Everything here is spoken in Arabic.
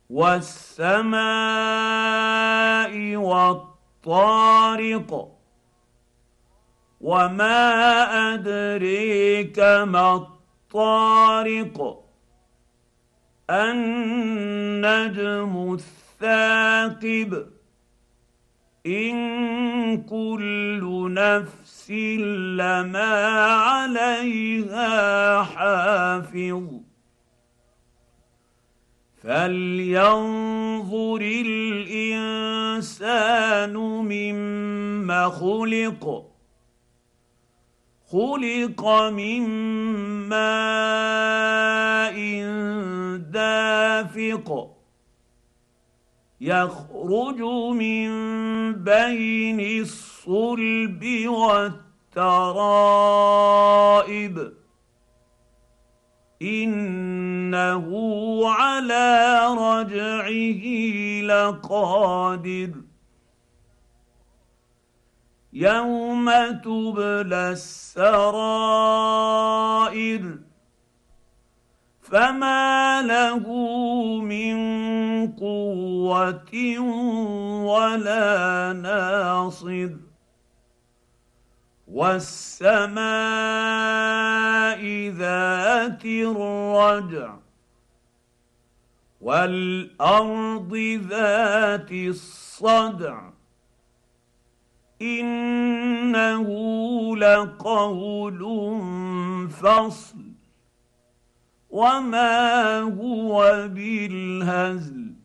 والسماء والطارق. وما أدريك ما الطارق. النجم الثاقب. إن كل نفس لما عليها حافظ. فلينظر الإنسان مما خلق. خلق من ماء دافق. يخرج من بين الصلب والترائب. إنه على رجعه لقادر. يوم تبلى السرائر. فما له من قوة ولا ناصر. والسماء ذات الرجع. والأرض ذات الصدع. إنه لقول فصل وما هو بالهزل.